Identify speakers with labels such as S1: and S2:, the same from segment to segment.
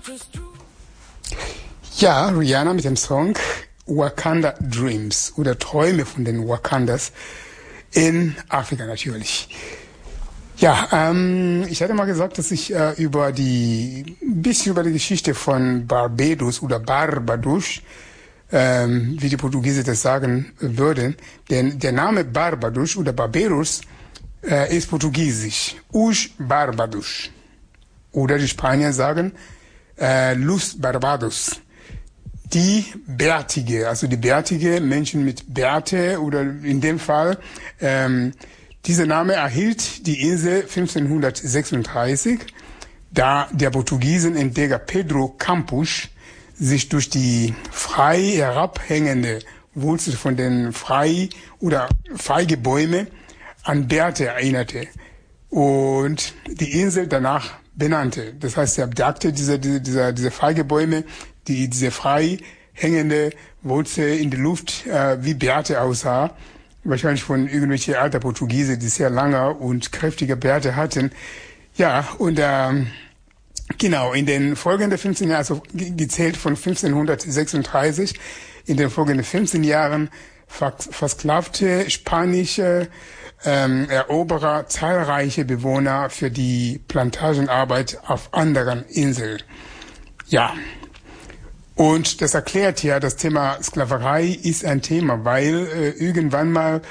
S1: Ja, Rihanna mit dem Song Wakanda Dreams oder Träume von den Wakandas in Afrika natürlich. Ja, ich hatte mal gesagt, dass ich ein bisschen über die Geschichte von Barbados oder Barbados, wie die Portugiesen das sagen würden, denn der Name Barbados oder Barbados ist portugiesisch, Os Barbados. Oder die Spanier sagen Los Barbados. Die Bärtige, also die bärtige Menschen mit Bärte oder in dem Fall, dieser Name erhielt die Insel 1536, da der Portugiesenentdecker Pedro Campos sich durch die frei herabhängende Wurzel von den Feigebäume an Bärte erinnerte und die Insel danach benannte. Das heißt, er bedachte diese Feigebäume, diese frei hängende Wurzel in der Luft wie Bärte aussah, wahrscheinlich von irgendwelchen alten Portugiesen, die sehr lange und kräftige Bärte hatten. Ja, und genau, in den folgenden 15 Jahren, also gezählt von 1536, in den folgenden 15 Jahren versklavte spanische Eroberer zahlreiche Bewohner für die Plantagenarbeit auf anderen Inseln. Ja, und das erklärt ja, das Thema Sklaverei ist ein Thema, weil irgendwann mal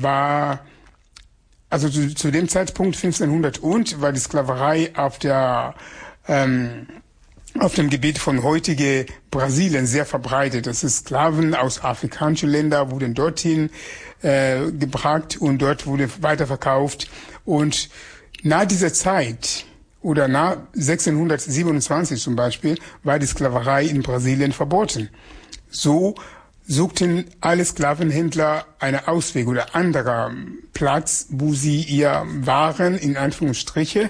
S1: also zu dem Zeitpunkt 1500 war die Sklaverei auf dem Gebiet von heutige Brasilien sehr verbreitet. Das ist Sklaven aus afrikanischen Ländern wurden dorthin gebracht und dort wurde weiterverkauft. Und nach dieser Zeit oder nach 1627 zum Beispiel war die Sklaverei in Brasilien verboten. So suchten alle Sklavenhändler einen Ausweg oder anderer Platz, wo sie ihr Waren in Anführungsstriche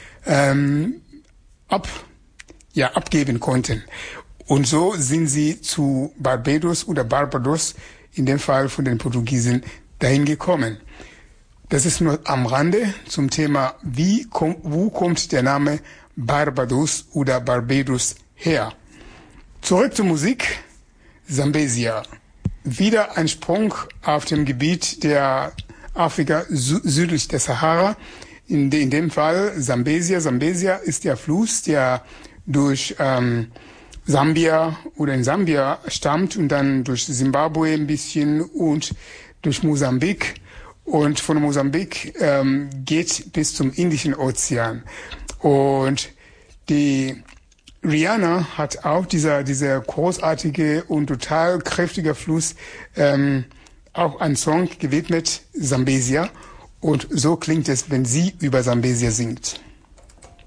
S1: abgeben konnten. Und so sind sie zu Barbados oder Barbados, in dem Fall von den Portugiesen, dahin gekommen. Das ist nur am Rande zum Thema, wo kommt der Name Barbados oder Barbados her? Zurück zur Musik. Zambezia. Wieder ein Sprung auf dem Gebiet der Afrika südlich der Sahara. In dem Fall Zambezia. Zambezia ist der Fluss, der durch Sambia oder in Sambia stammt und dann durch Zimbabwe ein bisschen und durch Mosambik. Und von Mosambik geht bis zum Indischen Ozean. Und die Rihanna hat auch dieser großartige und total kräftige Fluss auch einen Song gewidmet, Zambezia. Und so klingt es, wenn sie über Zambezia singt.